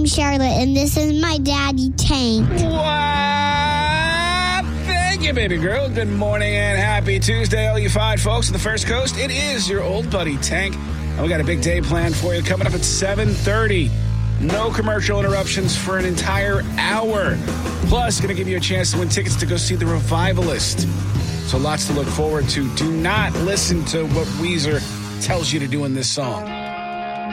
Charlotte, and this is my daddy, Tank. Wow! Thank you, baby girl. Good morning and happy Tuesday, all you fine folks on the First Coast. It is your old buddy, Tank. And we got a big day planned for you coming up at 7:30. No commercial interruptions for an entire hour. Plus, going to give you a chance to win tickets to go see The Revivalist. So lots to look forward to. Do not listen to what Weezer tells you to do in this song.